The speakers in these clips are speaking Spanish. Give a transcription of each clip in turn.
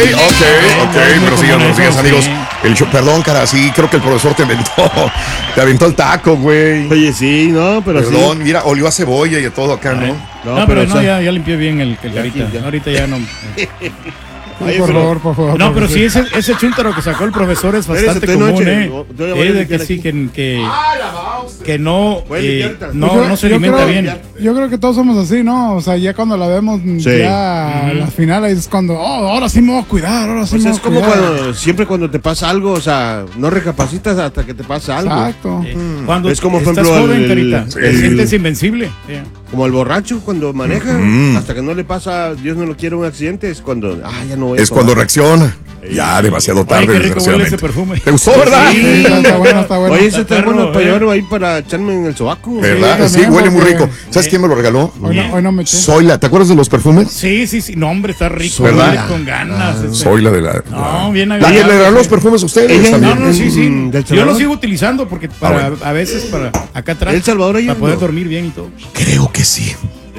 pero sigan, amigos. El show, perdón, cara, sí, creo que el profesor te aventó el taco, güey. Oye, sí, no, pero perdón, mira, olió a cebolla y de todo acá, ¿no? No, pero no, ya limpié bien el carita. Ahorita ya no. Ay, por favor. No, pero sí, ese chúntaro que sacó el profesor es bastante común, de que sí, que no se alimenta bien. Yo creo que todos somos así, ¿no? O sea, ya cuando la vemos ya las finales es cuando, ahora sí me voy a cuidar, ahora sí me voy a es como cuando te pasa algo, o sea, no recapacitas hasta que te pasa algo. Exacto. Cuando es como, por estás ejemplo, joven, carita, te sientes invencible. Como el borracho cuando maneja, hasta que no le pasa, Dios no lo quiere, un accidente, es cuando, ya no voy a Es cuando reacciona. Ya demasiado tarde. Qué rico huele ese perfume. ¿Te gustó, verdad? Sí, está bueno. Oye, ese está bueno para llevarlo ahí para echarme en el sobaco. ¿Verdad? Sí, huele muy rico. ¿Sabes quién me lo regaló? Hoy no me eché. Zoila, ¿te acuerdas de los perfumes? Sí. No, hombre, está rico. ¿Verdad? Con ganas. Zoila de la... No, bien agradable. ¿Alguien le regaló los perfumes a ustedes? No, sí. Yo los sigo utilizando porque a veces para acá atrás. El Salvador para poder dormir bien y todo. Creo que sí,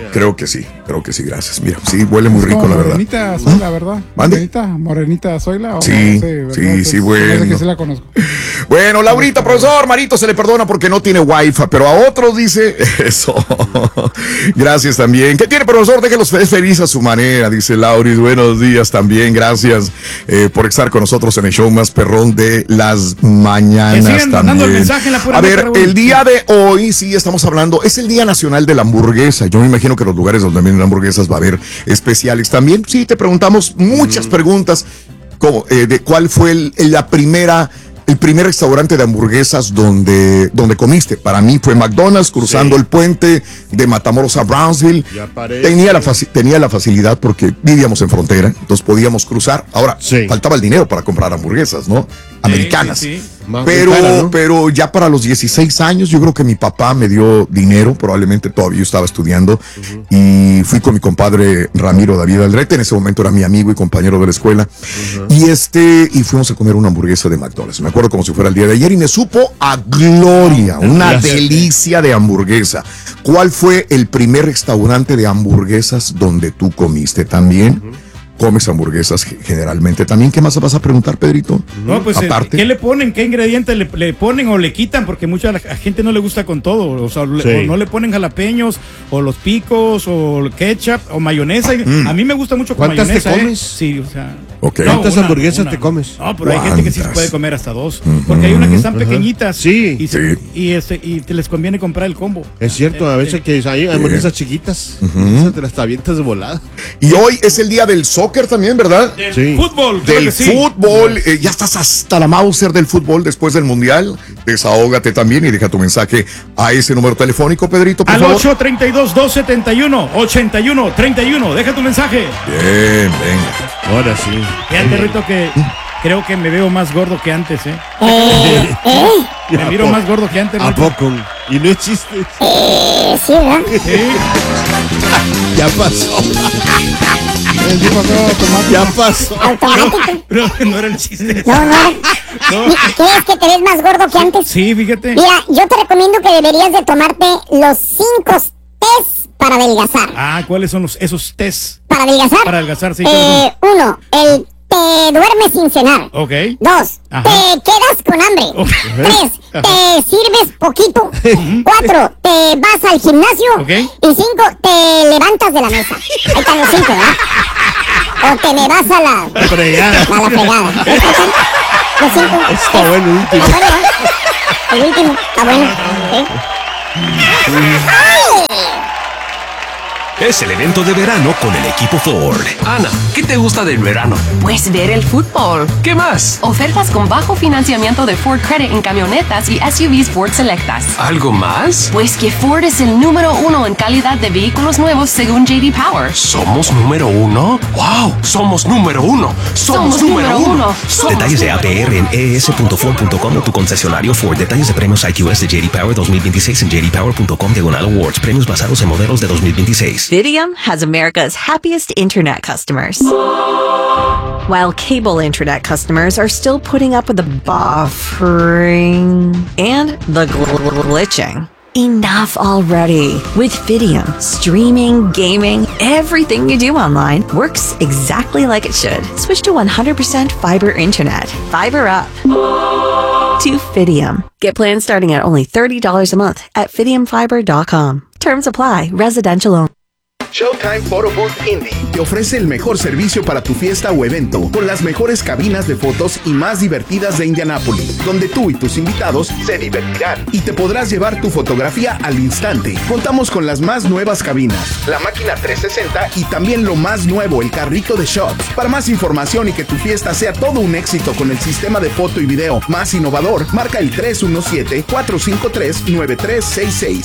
gracias. Mira, sí, huele muy rico, la verdad. Morenita Zoila, ¿verdad? Morenita Zoila. Sí, bueno. Que sí la conozco. Bueno, Laurita, profesor, Marito se le perdona porque no tiene wifi, pero a otros dice eso. Gracias también. ¿Qué tiene, profesor? Déjelos feliz a su manera, dice Lauris. Buenos días también, gracias por estar con nosotros en el show más perrón de las mañanas también. A ver, el día de hoy, sí, estamos hablando, es el Día Nacional de la Hamburguesa. Yo me imagino que los lugares donde venden hamburguesas va a haber especiales también. Sí, te preguntamos muchas preguntas, como de cuál fue el primer restaurante de hamburguesas donde comiste. Para mí fue McDonald's, cruzando el puente de Matamoros a Brownsville. Tenía la facilidad porque vivíamos en frontera, entonces podíamos cruzar. Ahora, faltaba el dinero para comprar hamburguesas, ¿no? Americanas. Sí. Pero ya para los 16 años, yo creo que mi papá me dio dinero, probablemente todavía yo estaba estudiando, y fui con mi compadre Ramiro David Aldrete, en ese momento era mi amigo y compañero de la escuela, y fuimos a comer una hamburguesa de McDonald's. Me acuerdo como si fuera el día de ayer y me supo a gloria, una delicia de hamburguesa. ¿Cuál fue el primer restaurante de hamburguesas donde tú comiste también? ¿Comes hamburguesas generalmente también? ¿Qué más vas a preguntar, Pedrito? No, pues, ¿qué le ponen? ¿Qué ingredientes le ponen o le quitan? Porque mucha gente no le gusta con todo. O sea, o no le ponen jalapeños, o los picos, o ketchup, o mayonesa. A mí me gusta mucho con mayonesa. ¿Cuántas te comes? Sí, o sea... ¿Cuántas hamburguesas te comes? No, pero hay gente que sí se puede comer hasta 2. Porque hay unas que están pequeñitas. Y te les conviene comprar el combo. Es cierto, a veces que hay hamburguesas chiquitas. Esas te las avientas de volada. Y hoy es el día del soccer también, ¿verdad? Del fútbol. Del fútbol. Ya estás hasta la Mauser del fútbol después del Mundial. Desahógate también y deja tu mensaje a ese número telefónico, Pedrito, por favor. Al 832-271-8131. Deja tu mensaje. Bien, venga. Ahora sí. Fíjate, Rito, que creo que me veo más gordo que antes, Me miro más gordo que antes, Rito. ¿A poco? ¿Y no es chiste? Sí, ¿verdad? Sí. Ya pasó. Ya pasó. Automático. No era el chiste. No. ¿Crees que te ves más gordo que antes? Sí, fíjate. Mira, yo te recomiendo que deberías de tomarte los 5 test para adelgazar. ¿Cuáles son esos test? ¿Para adelgazar? Para adelgazar, sí. 1, te duermes sin cenar. 2, te quedas con hambre. 3, te sirves poquito. 4, te vas al gimnasio. Y 5, te levantas de la mesa. Ahí están los 5, ¿verdad? O te me vas a la fregada. Los 5. Está bueno el último. El último, está bueno. Es el evento de verano con el equipo Ford. Ana, ¿qué te gusta del verano? Pues ver el fútbol. ¿Qué más? Ofertas con bajo financiamiento de Ford Credit en camionetas y SUVs Ford Selectas. ¿Algo más? Pues que Ford es el número 1 en calidad de vehículos nuevos según J.D. Power. ¿Somos número 1? ¡Wow! ¡Somos número 1! ¡Somos número 1! Detalles de APR en es.ford.com o tu concesionario Ford. Detalles de premios IQS de J.D. Power 2026 en jdpower.com/awards. Premios basados en modelos de 2026. Fidium has America's happiest internet customers. While cable internet customers are still putting up with the buffering and the glitching. Enough already. With Fidium, streaming, gaming, everything you do online works exactly like it should. Switch to 100% fiber internet. Fiber up. To Fidium. Get plans starting at only $30 a month at fidiumfiber.com. Terms apply. Residential only. Showtime Photo Booth Indie te ofrece el mejor servicio para tu fiesta o evento, con las mejores cabinas de fotos y más divertidas de Indianápolis, donde tú y tus invitados se divertirán y te podrás llevar tu fotografía al instante. Contamos con las más nuevas cabinas, la máquina 360 y también lo más nuevo, el carrito de shots. Para más información y que tu fiesta sea todo un éxito con el sistema de foto y video más innovador, marca el 317-453-9366.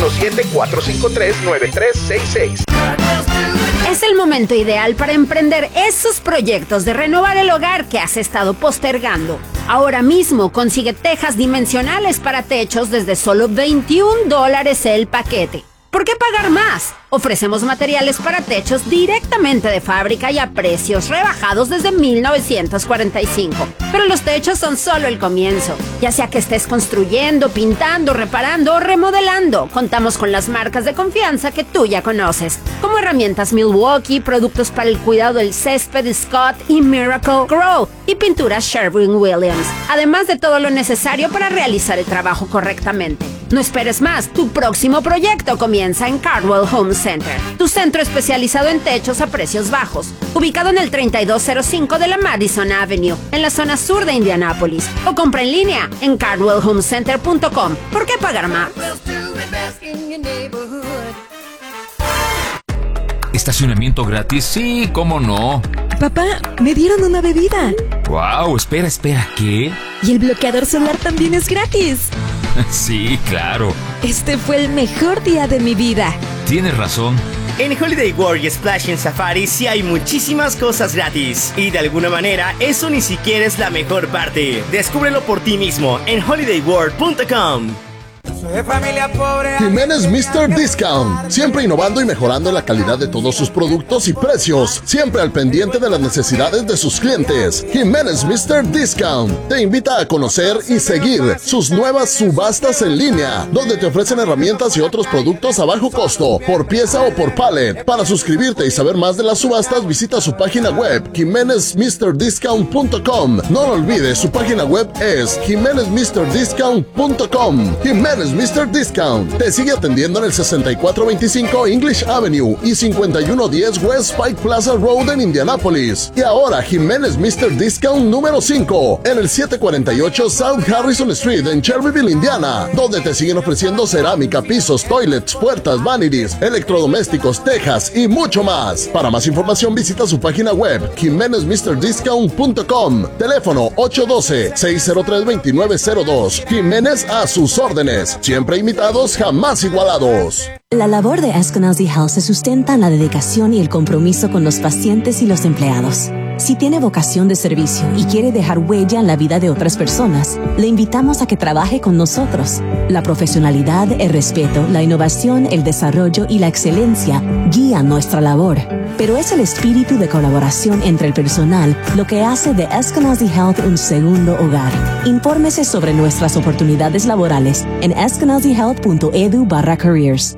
317-453-9366. Es el momento ideal para emprender esos proyectos de renovar el hogar que has estado postergando. Ahora mismo consigue tejas dimensionales para techos desde solo $21 el paquete. ¿Por qué pagar más? Ofrecemos materiales para techos directamente de fábrica y a precios rebajados desde 1945. Pero los techos son solo el comienzo. Ya sea que estés construyendo, pintando, reparando o remodelando, contamos con las marcas de confianza que tú ya conoces, como herramientas Milwaukee, productos para el cuidado del césped Scott y Miracle Grow y pinturas Sherwin-Williams, además de todo lo necesario para realizar el trabajo correctamente. No esperes más, tu próximo proyecto comienza en Cardwell Home Center, tu centro especializado en techos a precios bajos, ubicado en el 3205 de la Madison Avenue, en la zona sur de Indianápolis, o compra en línea en cardwellhomecenter.com. ¿Por qué pagar más? ¿Estacionamiento gratis? Sí, ¿cómo no? Papá, me dieron una bebida. Wow, espera, ¿qué? Y el bloqueador solar también es gratis. Sí, claro. Este fue el mejor día de mi vida. Tienes razón. En Holiday World y Splash en Safari sí hay muchísimas cosas gratis. Y de alguna manera, eso ni siquiera es la mejor parte. Descúbrelo por ti mismo en holidayworld.com. Soy de familia pobre. Jiménez Mr. Discount, siempre innovando y mejorando la calidad de todos sus productos y precios, siempre al pendiente de las necesidades de sus clientes. Jiménez Mr. Discount te invita a conocer y seguir sus nuevas subastas en línea, donde te ofrecen herramientas y otros productos a bajo costo, por pieza o por pallet. Para suscribirte y saber más de las subastas, visita su página web, jimenezmrdiscount.com. No lo olvides, su página web es jimenezmrdiscount.com. Jiménez Mr. Discount te sigue atendiendo en el 6425 English Avenue y 5110 West Pike Plaza Road en Indianápolis. Y ahora Jiménez Mr. Discount número 5 en el 748 South Harrison Street en Shelbyville, Indiana, donde te siguen ofreciendo cerámica, pisos, toilets, puertas, vanities, electrodomésticos, tejas y mucho más. Para más información visita su página web jimenezmrdiscount.com. Teléfono 812-603-2902. Jiménez a sus órdenes. Siempre imitados, jamás igualados. La labor de Eskenazi Health se sustenta en la dedicación y el compromiso con los pacientes y los empleados. Si tiene vocación de servicio y quiere dejar huella en la vida de otras personas, le invitamos a que trabaje con nosotros. La profesionalidad, el respeto, la innovación, el desarrollo y la excelencia guían nuestra labor. Pero es el espíritu de colaboración entre el personal lo que hace de Eskenazi Health un segundo hogar. Infórmese sobre nuestras oportunidades laborales en eskenazihealth.edu/careers.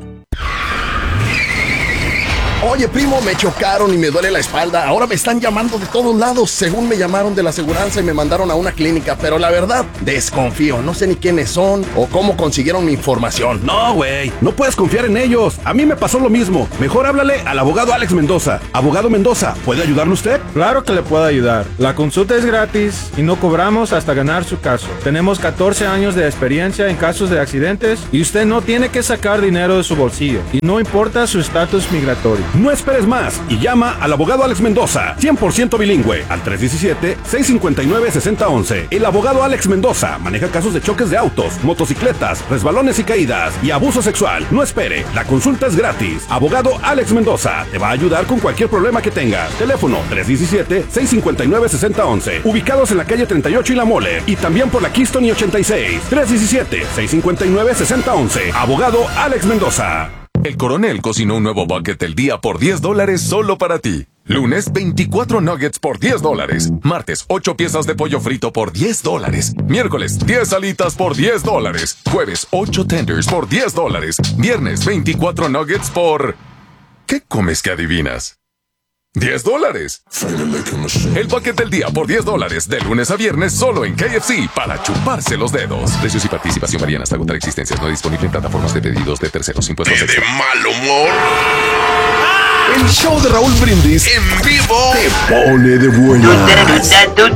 Oye, primo, me chocaron y me duele la espalda. Ahora me están llamando de todos lados. Según me llamaron de la aseguranza y me mandaron a una clínica. Pero la verdad, desconfío. No sé ni quiénes son o cómo consiguieron mi información. No, güey. No puedes confiar en ellos. A mí me pasó lo mismo. Mejor háblale al abogado Alex Mendoza. Abogado Mendoza, ¿puede ayudarle usted? Claro que le puedo ayudar. La consulta es gratis y no cobramos hasta ganar su caso. Tenemos 14 años de experiencia en casos de accidentes y usted no tiene que sacar dinero de su bolsillo. Y no importa su estatus migratorio. No esperes más y llama al abogado Alex Mendoza, 100% bilingüe, al 317-659-6011. El abogado Alex Mendoza maneja casos de choques de autos, motocicletas, resbalones y caídas y abuso sexual. No espere, la consulta es gratis. Abogado Alex Mendoza te va a ayudar con cualquier problema que tengas. Teléfono 317-659-6011. Ubicados en la calle 38 y La Mole y también por la Keystone y 86. 317-659-6011. Abogado Alex Mendoza. El Coronel cocinó un nuevo bucket del día por $10 solo para ti. Lunes, 24 nuggets por $10. Martes, 8 piezas de pollo frito por $10. Miércoles, 10 alitas por $10. Jueves, 8 tenders por $10. Viernes, 24 nuggets por... ¿Qué comes que adivinas? $10. El paquete del día por $10 de lunes a viernes solo en KFC para chuparse los dedos. Precios y participación varían hasta agotar existencias. No disponible en plataformas de pedidos de terceros. Impuestos extra. De mal humor. El show de Raúl Brindis en vivo te pone de buenas.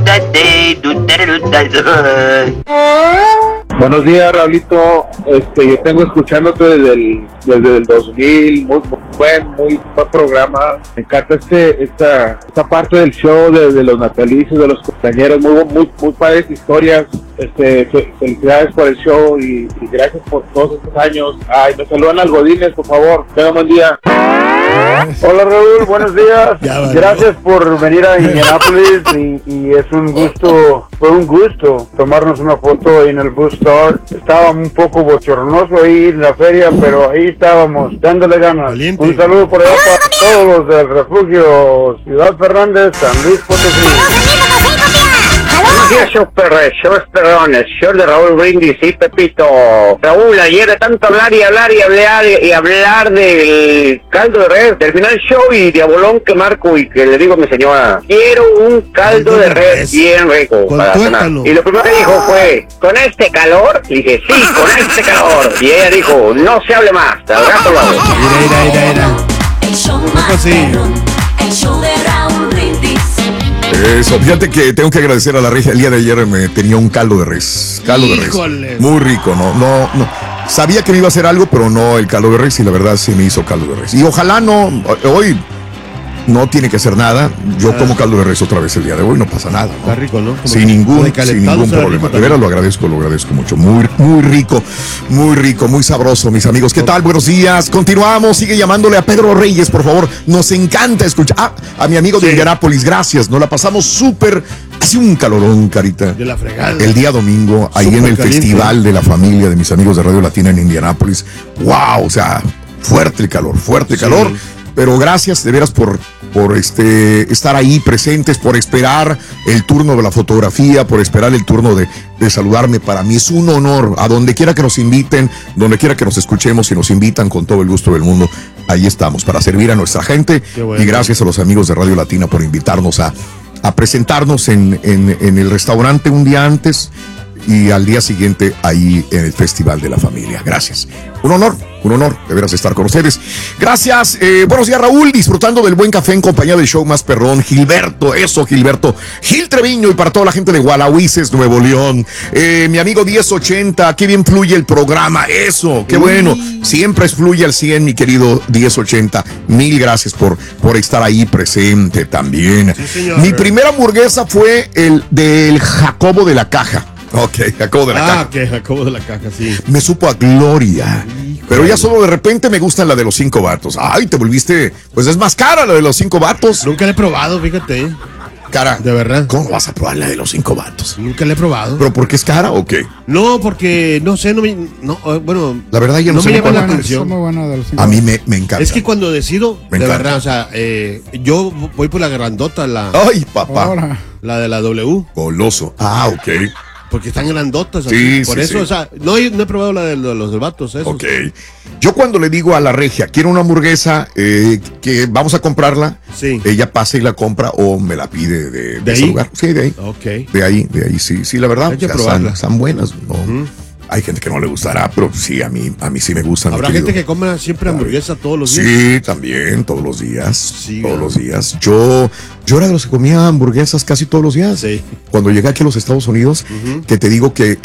Buenos días, Raulito. Yo tengo escuchándote desde el 2000, muy buen programa. Me encanta esta parte del show de los natalicios, de los compañeros, muy padres historias. Felicidades por el show y gracias por todos estos años. Ay, me saludan al Godínez, por favor. Tengan buen día. Hola Raúl, buenos días. Gracias por venir a Indianapolis y es un gusto, fue un gusto tomarnos una foto ahí en el Bus Star. Estaba un poco bochornoso ahí en la feria, pero ahí estábamos dándole ganas. Valiente. Un saludo por allá para todos los del refugio Ciudad Fernández, San Luis Potosí. Buenos días, show perrón, el show de Raúl Brindis y Pepito. Raúl, ayer de tanto hablar del caldo de res, terminó el show y diabolón que marco y que le digo a mi señora, quiero un caldo de res bien rico para cenar. Y lo primero que dijo fue, ¿con este calor? Y dije, sí, con este calor. Y ella dijo, no se hable más, al rato lo hago. Mira. El show de Raúl Brindis. Eso, fíjate que tengo que agradecer a la regia. El día de ayer me tenía un caldo de res. Muy rico, no. Sabía que me iba a hacer algo, pero no el caldo de res, y la verdad sí me hizo caldo de res. Y ojalá hoy no tiene que hacer nada. Yo como caldo de res otra vez el día de hoy, no pasa nada, ¿no? Está rico, ¿no? Sin ningún problema. De veras lo agradezco mucho. Muy rico, muy sabroso, mis amigos. ¿Qué tal? Buenos días. Continuamos. Sigue llamándole a Pedro Reyes, por favor. Nos encanta escuchar. A mi amigo de Indianápolis, gracias. Nos la pasamos súper. Hace un calorón, Carita. De la fregada. El día domingo, ahí en el Festival de la Familia de mis amigos de Radio Latina en Indianápolis. ¡Wow! O sea, fuerte el calor. Pero gracias de veras por estar ahí presentes, por esperar el turno de la fotografía, por esperar el turno de saludarme. Para mí es un honor. A donde quiera que nos inviten, donde quiera que nos escuchemos, y nos invitan con todo el gusto del mundo, ahí estamos para servir a nuestra gente. Bueno. Y gracias a los amigos de Radio Latina por invitarnos a presentarnos en el restaurante un día antes y al día siguiente ahí en el Festival de la Familia. Gracias. Un honor de veras estar con ustedes. Gracias. Buenos días, Raúl. Disfrutando del buen café en compañía del show más perrón. Gilberto. Gil Treviño, y para toda la gente de Gualahuises, Nuevo León. Mi amigo 1080, qué bien fluye el programa. Eso, qué bueno. Siempre fluye al 100, mi querido 1080. Mil gracias por estar ahí presente también. Sí, señor. Mi primera hamburguesa fue el del Jacobo de la Caja. Ok, Jacobo de la Caja. Jacobo de la Caja, sí. Me supo a gloria. Pero ya solo de repente me gusta la de los 5 vatos. Ay, te volviste. Pues es más cara la de los 5 vatos. Nunca la he probado, fíjate. Cara. De verdad. ¿Cómo vas a probar la de los 5 vatos? Nunca la he probado. ¿Pero por qué es cara o qué? No, porque no sé, bueno. La verdad ya no sé. Me llama la atención. A mí me encanta. Es que cuando decido, de verdad, o sea, yo voy por la grandota, Ay, papá. La de la W. Goloso. Ah, ok. Porque están grandotas. Sí, por eso, o sea, no he probado la de los vatos. Esos. Ok. Yo cuando le digo a la regia, quiero una hamburguesa, que vamos a comprarla, ella pasa y la compra o me la pide de ese lugar. Sí, de ahí. Ok. De ahí, sí, la verdad. Hay que probarla. Están buenas, ¿no? Hay gente que no le gustará, pero sí, a mí sí me gustan. Habrá gente que come siempre hamburguesa todos los días. Sí, también, todos los días. Todos los días. Yo era de los que comía hamburguesas casi todos los días. Sí. Cuando llegué aquí a los Estados Unidos, que te digo que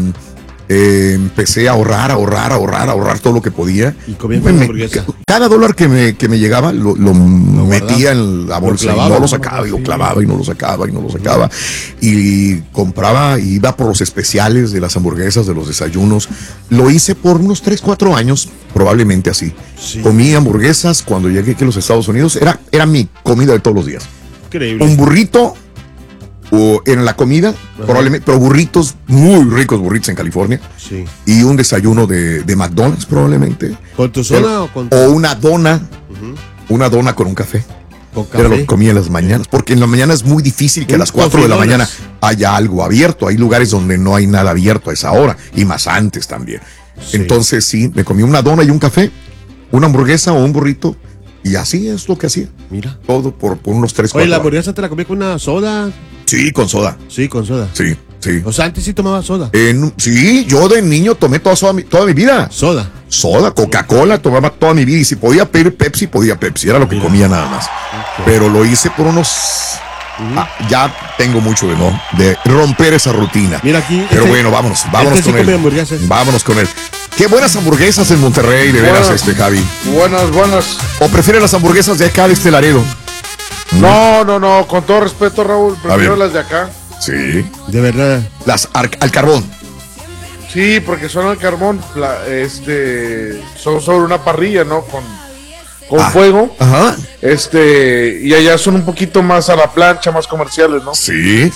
empecé a ahorrar todo lo que podía. Y comía hamburguesa. Cada dólar que me llegaba lo metía en la bolsa y no lo sacaba, y lo clavaba y no lo sacaba. Y compraba, iba por los especiales de las hamburguesas, de los desayunos. Lo hice por unos 3-4 años, probablemente así. Sí. Comí hamburguesas cuando llegué aquí a los Estados Unidos. Era mi comida de todos los días. Increíble. Un burrito o en la comida, probablemente, pero burritos, muy ricos burritos en California. Sí. Y un desayuno de McDonald's, probablemente. ¿Con tu soda o con tu... O una dona. Una dona con un café. ¿Con café? Era lo que comía en las mañanas. Porque en la mañana es muy difícil que a las 4 de la mañana haya algo abierto. Hay lugares donde no hay nada abierto a esa hora. Y más antes también. Sí. Entonces, sí, me comí una dona y un café, una hamburguesa o un burrito Y así es lo que hacía. Mira. Todo por unos 3, 4 Oye, ¿la hamburguesa te la comí con una soda? Sí, con soda. Sí, con soda. Sí. O sea, antes sí tomaba soda. Sí, yo de niño tomé toda mi vida. Soda, Coca-Cola, tomaba toda mi vida. Y si podía pedir Pepsi, podía Pepsi. Era lo que comía nada más. Pero lo hice por unos... ya tengo mucho de romper esa rutina. Mira aquí. Pero bueno, vámonos con él. Vámonos con él. Qué buenas hamburguesas en Monterrey, de veras, Javi. Buenas. ¿O prefieres las hamburguesas de acá, de Laredo? No, con todo respeto, Raúl, prefiero las de acá. Sí. De verdad. Las al carbón. Sí, porque son al carbón, son sobre una parrilla, ¿no? Con fuego. Ajá. Y allá son un poquito más a la plancha, más comerciales, ¿no? Sí.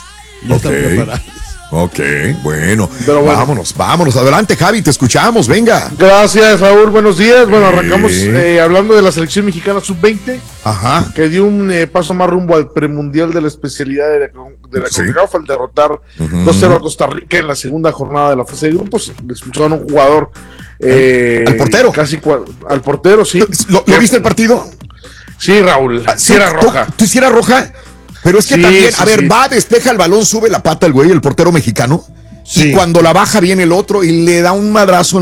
Ok, bueno. Vámonos. Adelante, Javi, te escuchamos, venga. Gracias, Raúl, buenos días. Bueno, arrancamos hablando de la selección mexicana sub-20. Ajá. Que dio un paso más rumbo al premundial de la especialidad de la CONCACAF al derrotar 2-0 a Costa Rica en la segunda jornada de la fase de grupos. Le expulsaron a un jugador. ¿Al portero? Al portero, sí. ¿Lo viste el partido? Sí, Raúl. Sí, era roja. ¿Tú hiciera roja? Pero es que también, va, despeja el balón, sube la pata el portero mexicano. Sí. Y cuando la baja viene el otro y le da un madrazo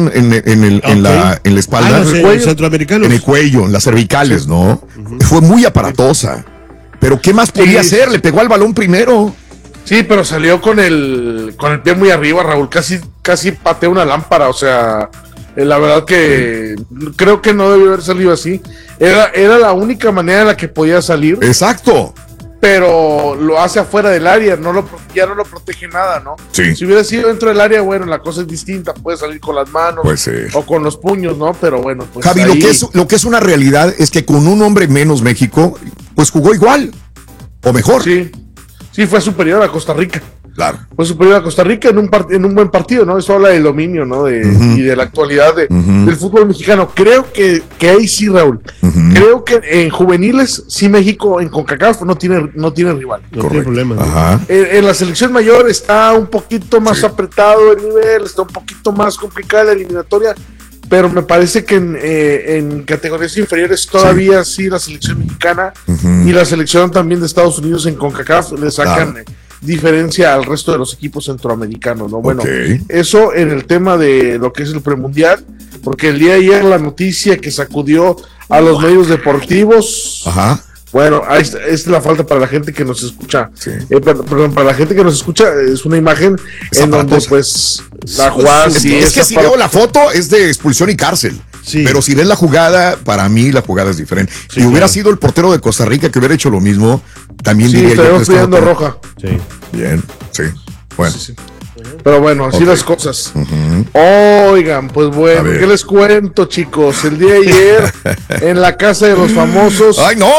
en la espalda. En el cuello. Centroamericanos. En el cuello, en las cervicales, ¿no? Fue muy aparatosa. Pero ¿qué más podía hacer? Le pegó al balón primero. Sí, pero salió con el pie muy arriba, Raúl. Casi pateó una lámpara, o sea... La verdad que creo que no debió haber salido así. Era la única manera en la que podía salir. Exacto. Pero lo hace afuera del área, ya no lo protege nada, ¿no? Sí. Si hubiera sido dentro del área, bueno, la cosa es distinta, puede salir con las manos o con los puños, ¿no? Pero bueno, pues Javi, lo que es una realidad es que con un hombre menos México, pues jugó igual, o mejor. Sí, fue superior a Costa Rica. Claro. Fue superior a Costa Rica en un buen partido, ¿no? Eso habla del dominio, ¿no? Y de la actualidad del fútbol mexicano. Creo que ahí sí, Raúl. Creo que en juveniles, sí, México en CONCACAF no tiene rival. No tiene problema. Ajá. En la selección mayor está un poquito más apretado el nivel, está un poquito más complicada la eliminatoria, pero me parece que en categorías inferiores todavía sí la selección mexicana y la selección también de Estados Unidos en CONCACAF le sacan diferencia al resto de los equipos centroamericanos, ¿no? Bueno, eso en el tema de lo que es el premundial, porque el día de ayer la noticia que sacudió a los medios deportivos. Ajá. Bueno, es la falta para la gente que nos escucha. Perdón, para la gente que nos escucha es una imagen en donde pues la jugada... Es que si veo la foto es de expulsión y cárcel. Sí. Pero si ves la jugada, para mí la jugada es diferente. Si hubiera sido el portero de Costa Rica que hubiera hecho lo mismo, también diría yo que estaba roja. Sí. Bien, sí. Bueno. Sí. Pero bueno, así las cosas. Oigan, pues bueno, ¿qué les cuento, chicos? El día de ayer, en la casa de los famosos. Ay, no.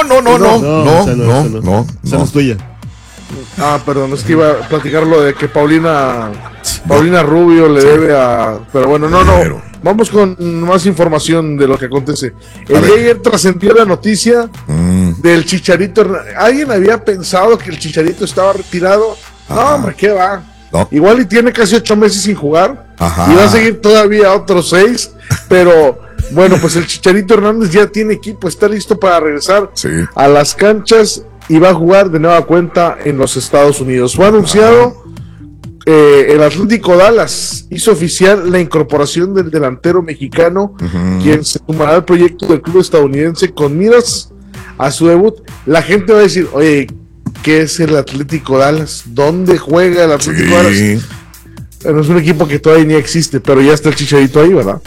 Esa no es tuya. Perdón, es que iba a platicar lo de que Paulina Rubio le debe a... Pero bueno, no. Vamos con más información de lo que acontece. El día de ayer trascendió la noticia del Chicharito. ¿Alguien había pensado que el Chicharito estaba retirado? No, hombre, ¿qué va? No. Igual y tiene casi 8 meses sin jugar. Ajá. Y va a seguir todavía otros 6. Pero bueno, pues el Chicharito Hernández ya tiene equipo, está listo para regresar a las canchas y va a jugar de nueva cuenta en los Estados Unidos. Fue anunciado el Atlético Dallas hizo oficial la incorporación del delantero mexicano, quien se sumará al proyecto del club estadounidense con miras a su debut. La gente va a decir, oye, ¿qué es el Atlético Dallas? ¿Dónde juega el Atlético Dallas? No es un equipo que todavía ni existe, pero ya está el Chicharito ahí, ¿verdad?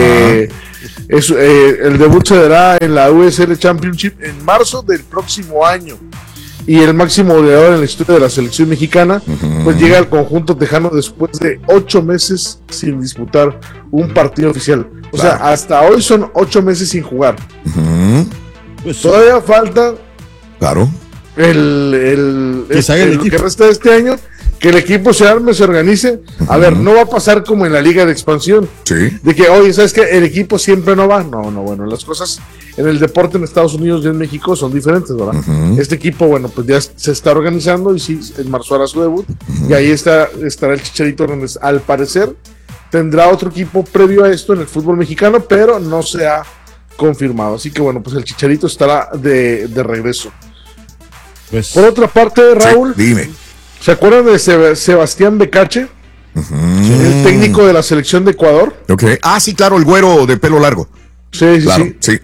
El debut se dará en la USL Championship en marzo del próximo año. Y el máximo goleador en la historia de la selección mexicana, pues llega al conjunto tejano después de 8 meses sin disputar un partido oficial. O sea, hasta hoy son 8 meses sin jugar. Pues todavía falta el que resta de este año, que el equipo se arme, se organice. A ver, no va a pasar como en la liga de expansión, de que, oye, ¿sabes qué? El equipo siempre no va. No, bueno, las cosas en el deporte en Estados Unidos y en México son diferentes, ¿verdad? Este equipo, bueno, pues ya se está organizando y sí, en marzo hará su debut, y ahí estará el Chicharito Hernández. Al parecer tendrá otro equipo previo a esto en el fútbol mexicano, pero no se ha confirmado. Así que bueno, pues el Chicharito estará de regreso. Pues, por otra parte, Raúl, sí, dime. ¿Se acuerdan de Sebastián Becache? El técnico de la selección de Ecuador. Okay. Ah, sí, claro, el güero de pelo largo. Sí, claro, sí.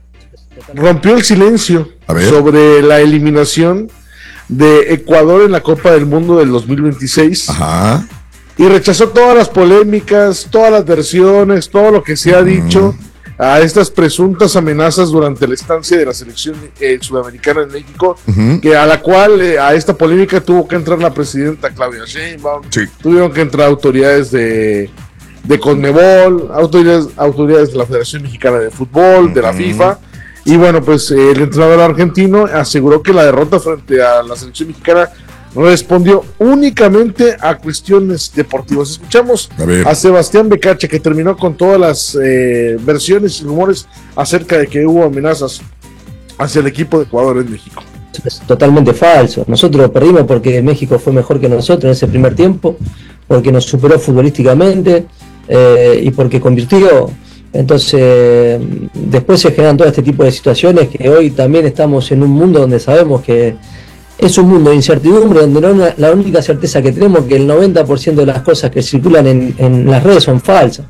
Rompió el silencio sobre la eliminación de Ecuador en la Copa del Mundo del 2026. Ajá. Y rechazó todas las polémicas, todas las versiones, todo lo que se ha dicho a estas presuntas amenazas durante la estancia de la selección sudamericana en México, que a la cual a esta polémica tuvo que entrar la presidenta Claudia Sheinbaum, tuvieron que entrar autoridades de Conmebol, autoridades de la Federación Mexicana de Fútbol, de la FIFA, y bueno, pues el entrenador argentino aseguró que la derrota frente a la selección mexicana respondió únicamente a cuestiones deportivas. Escuchamos a Sebastián Becache, que terminó con todas las versiones y rumores acerca de que hubo amenazas hacia el equipo de Ecuador en México. Es totalmente falso. Nosotros perdimos porque México fue mejor que nosotros en ese primer tiempo, porque nos superó futbolísticamente y porque convirtió. Entonces después se generan todo este tipo de situaciones, que hoy también estamos en un mundo donde sabemos que es un mundo de incertidumbre, donde la única certeza que tenemos es que el 90% de las cosas que circulan en las redes son falsas.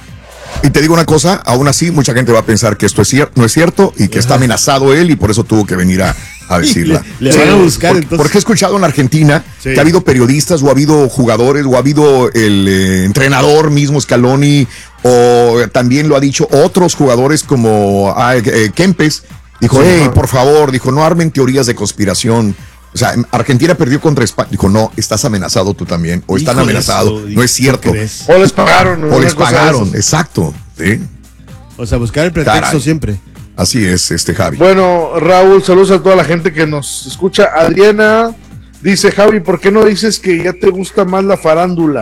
Y te digo una cosa, aún así mucha gente va a pensar que esto no es cierto y que está amenazado él y por eso tuvo que venir a decirla. Le van a buscar entonces. Porque he escuchado en Argentina que ha habido periodistas o ha habido jugadores o ha habido el entrenador mismo Scaloni, o también lo ha dicho otros jugadores como Kempes. Dijo, por favor, dijo, no armen teorías de conspiración. O sea, Argentina perdió contra España. Dijo, no, estás amenazado tú también. O están amenazados. No es cierto. O les pagaron. O les pagaron, exacto. ¿Sí? O sea, buscar el pretexto siempre. Así es, Javi. Bueno, Raúl, saludos a toda la gente que nos escucha. Adriana dice, Javi, ¿por qué no dices que ya te gusta más la farándula?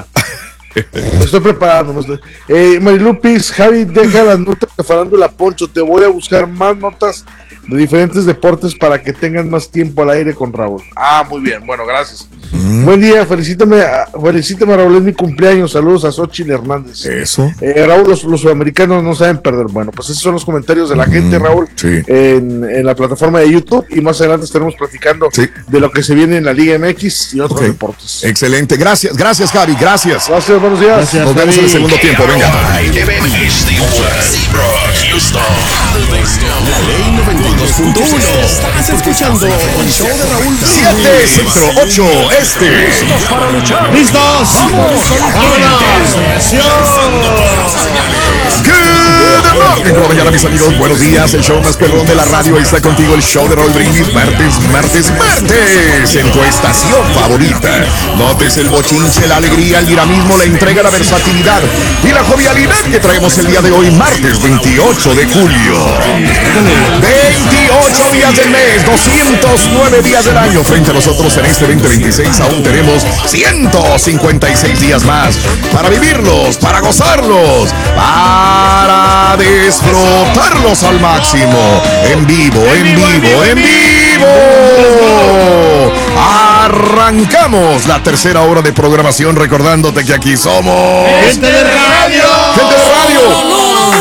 Me estoy preparando. Marilupis, Javi, deja las notas de farándula, Poncho. Te voy a buscar más notas de diferentes deportes para que tengan más tiempo al aire con Raúl. Muy bien, bueno, gracias. Buen día, felicítame Raúl, es mi cumpleaños. Saludos a Xochitl Hernández. Eso. Raúl, los sudamericanos no saben perder. Bueno, pues esos son los comentarios de la gente, Raúl, en la plataforma de YouTube, y más adelante estaremos platicando de lo que se viene en la Liga MX y otros deportes. Excelente, gracias Javi, gracias. Gracias, buenos días. Gracias, nos vemos en el segundo tiempo, venga. La Ley 92.1. Estás escuchando el show de Raúl. 7, centro, 8, este. ¿Listos para luchar? ¡Listos! ¡Vamos! Good morning, por la mañana, mis amigos. Buenos días, el show más perrón de la radio. Está contigo el show de Raúl Brindis. Martes en tu estación favorita. Notes el bochinche, la alegría, el dinamismo, la entrega, la versatilidad y la jovialidad que traemos el día de hoy, martes 28 de julio. 28 días del mes, 209 días del año. Frente a nosotros en este 2026 aún tenemos 156 días más para vivirlos, para gozarlos, para disfrutarlos al máximo. En vivo. Arrancamos la tercera hora de programación, recordándote que aquí somos Gente de Radio. Gente de Radio.